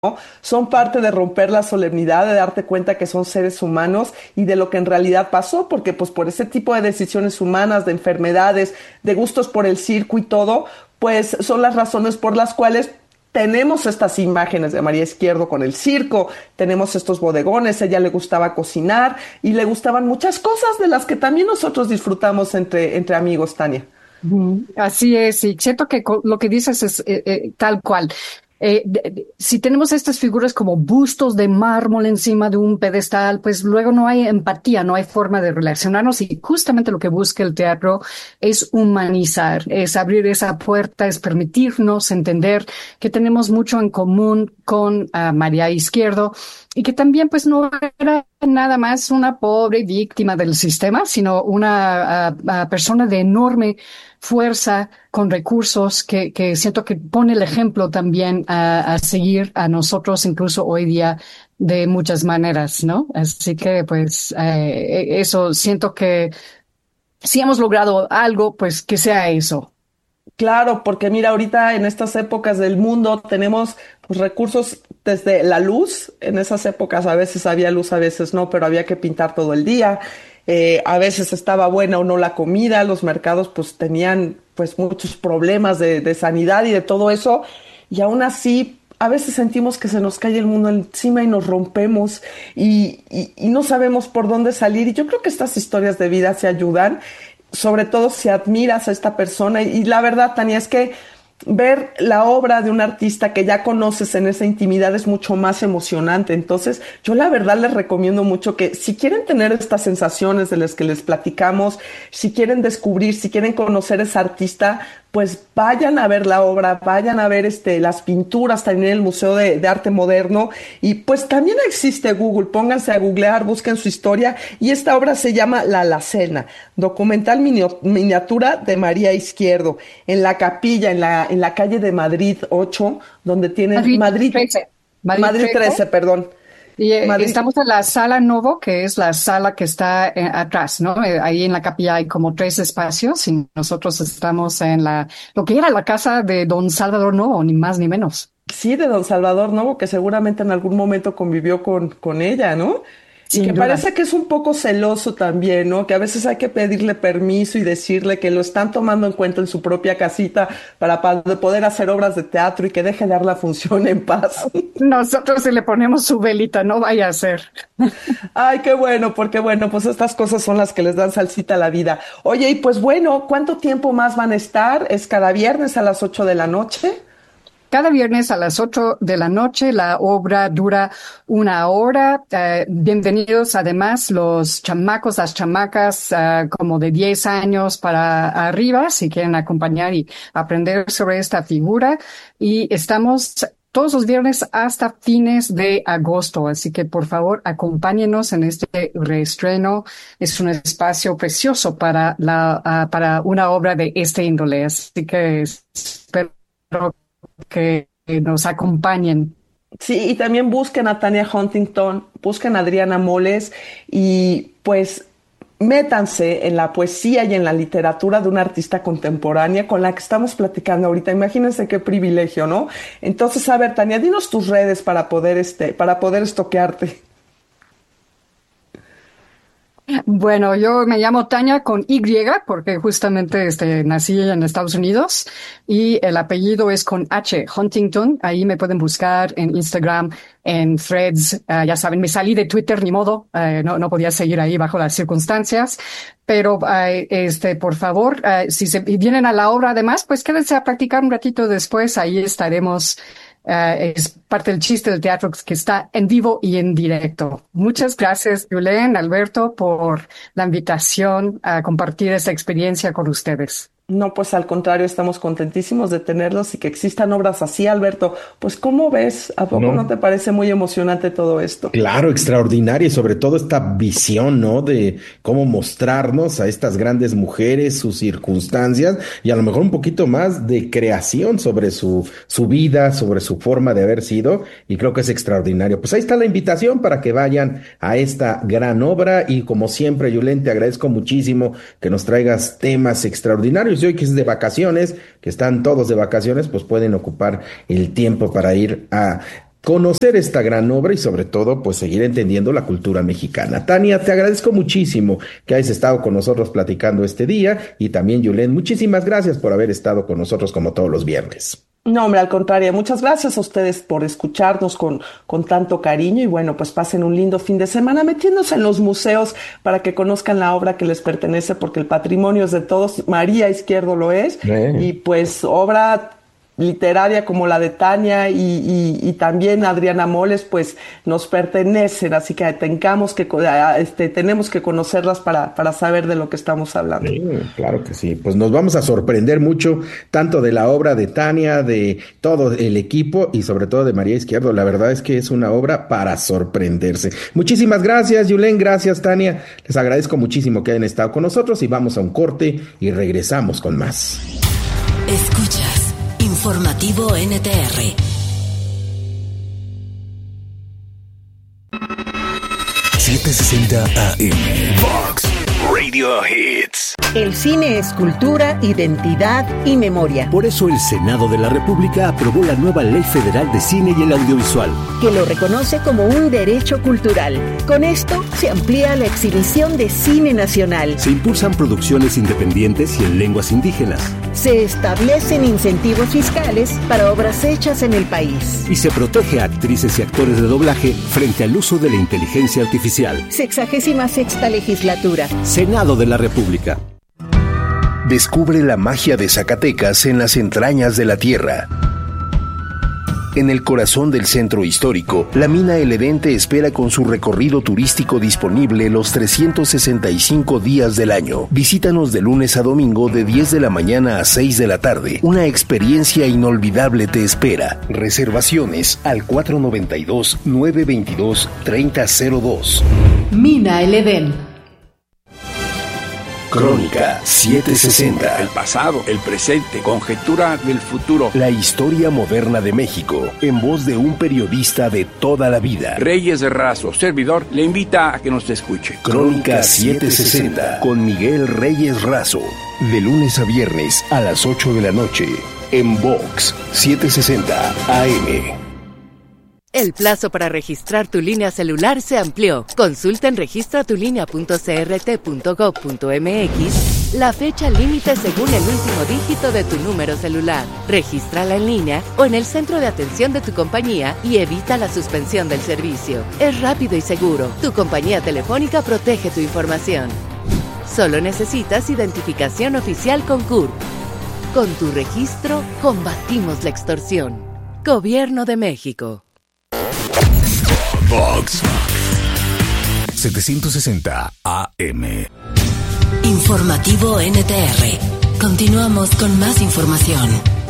son parte de romper la solemnidad, de darte cuenta que son seres humanos y de lo que en realidad pasó, porque pues por ese tipo de decisiones humanas, de enfermedades, de gustos por el circo y todo, pues son las razones por las cuales tenemos estas imágenes de María Izquierdo con el circo, tenemos estos bodegones, ella le gustaba cocinar y le gustaban muchas cosas de las que también nosotros disfrutamos entre amigos, Tania. Así es, y siento que lo que dices es tal cual. Si tenemos estas figuras como bustos de mármol encima de un pedestal, pues luego no hay empatía, no hay forma de relacionarnos y justamente lo que busca el teatro es humanizar, es abrir esa puerta, es permitirnos entender que tenemos mucho en común con María Izquierdo y que también pues no era nada más una pobre víctima del sistema, sino una persona de enorme fuerza, con recursos, que siento que pone el ejemplo también a seguir a nosotros, incluso hoy día, de muchas maneras, ¿no? Así que, pues, eso, siento que si hemos logrado algo, pues que sea eso. Claro, porque mira, ahorita en estas épocas del mundo tenemos pues, recursos desde la luz. En esas épocas a veces había luz, a veces no, pero había que pintar todo el día. A veces estaba buena o no la comida. Los mercados pues tenían pues muchos problemas de sanidad y de todo eso. Y aún así, a veces sentimos que se nos cae el mundo encima y nos rompemos y no sabemos por dónde salir. Y yo creo que estas historias de vida se ayudan sobre todo si admiras a esta persona. Y la verdad, Tania, es que ver la obra de un artista que ya conoces en esa intimidad es mucho más emocionante. Entonces, yo la verdad les recomiendo mucho que si quieren tener estas sensaciones de las que les platicamos, si quieren descubrir, si quieren conocer a ese artista, pues vayan a ver la obra, vayan a ver las pinturas también en el Museo de Arte Moderno y pues también existe Google, pónganse a googlear, busquen su historia y esta obra se llama La Alacena, documental miniatura de María Izquierdo, en la capilla, en la calle de Madrid 8 donde tienen Madrid 13. Madrid Madrid 13. 13, perdón. Y Madrid, estamos en la sala Novo, que es la sala que está atrás, ¿no? Ahí en la capilla hay como tres espacios y nosotros estamos en lo que era la casa de don Salvador Novo, ni más ni menos. sí, de don Salvador Novo, que seguramente en algún momento convivió con ella, ¿no? Y que Sin duda. parece que es un poco celoso también, ¿no? Que a veces hay que pedirle permiso y decirle que lo están tomando en cuenta en su propia casita para poder hacer obras de teatro y que deje de dar la función en paz. Nosotros si le ponemos su velita, no vaya a ser. Ay, qué bueno, porque bueno, pues estas cosas son las que les dan salsita a la vida. Oye, y pues bueno, ¿cuánto tiempo más van a estar? ¿Es cada viernes a las 8 de la noche? Cada viernes a las 8 de la noche la obra dura una hora. Bienvenidos además los chamacos, las chamacas como de 10 años para arriba, si quieren acompañar y aprender sobre esta figura. Y estamos todos los viernes hasta fines de agosto, así que por favor acompáñenos en este reestreno. Es un espacio precioso para una obra de este índole, así que espero que nos acompañen. Sí, y también busquen a Tania Huntington, busquen a Adriana Moles y pues métanse en la poesía y en la literatura de una artista contemporánea con la que estamos platicando ahorita. Imagínense qué privilegio, ¿no? Entonces, a ver, Tania, dinos tus redes para poder estoquearte. Bueno, yo me llamo Tania con Y porque justamente nací en Estados Unidos y el apellido es con H, Huntington. Ahí me pueden buscar en Instagram, en Threads. Ya saben, me salí de Twitter, ni modo. No podía seguir ahí bajo las circunstancias. Pero, por favor, si se vienen a la obra además, pues quédense a practicar un ratito después. Ahí estaremos. Es parte del chiste del teatro que está en vivo y en directo. Muchas gracias, Julen, Alberto, por la invitación a compartir esta experiencia con ustedes. No, pues al contrario, estamos contentísimos de tenerlos y que existan obras así, Alberto. Pues, ¿cómo ves? ¿A poco no No, te parece muy emocionante todo esto? claro, extraordinaria y sobre todo esta visión, ¿no? De cómo mostrarnos a estas grandes mujeres, sus circunstancias y a lo mejor un poquito más de creación sobre su vida, sobre su forma de haber sido y creo que es extraordinario. Pues ahí está la invitación para que vayan a esta gran obra y como siempre, Yulén, te agradezco muchísimo que nos traigas temas extraordinarios y hoy que es de vacaciones, que están todos de vacaciones, pues pueden ocupar el tiempo para ir a conocer esta gran obra y sobre todo pues seguir entendiendo la cultura mexicana. Tania, te agradezco muchísimo que hayas estado con nosotros platicando este día y también Yulén, muchísimas gracias por haber estado con nosotros como todos los viernes. No, hombre, al contrario, muchas gracias a ustedes por escucharnos con tanto cariño y bueno, pues pasen un lindo fin de semana metiéndose en los museos para que conozcan la obra que les pertenece porque el patrimonio es de todos, María Izquierdo lo es, y pues obra literaria como la de Tania y también Adriana Moles pues nos pertenecen, así que tenemos que conocerlas para saber de lo que estamos hablando. Sí, claro que sí, pues nos vamos a sorprender mucho tanto de la obra de Tania, de todo el equipo y sobre todo de María Izquierdo. La verdad es que es una obra para sorprenderse. Muchísimas gracias, Yulén, gracias, Tania, les agradezco muchísimo que hayan estado con nosotros y vamos a un corte y regresamos con más. Escuchas Informativo NTR. ...760 AM... Vox Radio Hits. El cine es cultura, identidad y memoria. Por eso el Senado de la República aprobó la nueva Ley Federal de Cine y el Audiovisual, que lo reconoce como un derecho cultural. Con esto se amplía la exhibición de cine nacional. Se impulsan producciones independientes y en lenguas indígenas. Se establecen incentivos fiscales para obras hechas en el país. Y se protege a actrices y actores de doblaje frente al uso de la inteligencia artificial. 66ª legislatura. Senado de la República. Descubre la magia de Zacatecas en las entrañas de la tierra. En el corazón del centro histórico, la mina El Edén te espera con su recorrido turístico disponible los 365 días del año. Visítanos de lunes a domingo de 10 de la mañana a 6 de la tarde. Una experiencia inolvidable te espera. Reservaciones al 492-922-3002. Mina El Edén. Crónica 760. El pasado, el presente, conjetura del futuro. La historia moderna de México, en voz de un periodista de toda la vida. Reyes Razo, servidor, le invita a que nos escuche. Crónica 760, con Miguel Reyes Razo. De lunes a viernes a las 8 de la noche, en Vox 760 AM. El plazo para registrar tu línea celular se amplió. Consulta en registratulínea.crt.gov.mx la fecha límite según el último dígito de tu número celular. Regístrala en línea o en el centro de atención de tu compañía y evita la suspensión del servicio. Es rápido y seguro. Tu compañía telefónica protege tu información. Solo necesitas identificación oficial con CURP. Con tu registro, combatimos la extorsión. Gobierno de México. Vox 760 AM. Informativo NTR. Continuamos con más información.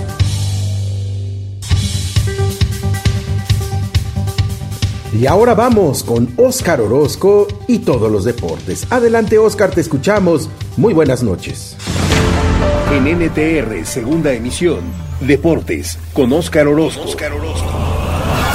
Y ahora vamos con Óscar Orozco y todos los deportes. Adelante, Óscar, te escuchamos. Muy buenas noches. En NTR, segunda emisión, Deportes, con Óscar Orozco.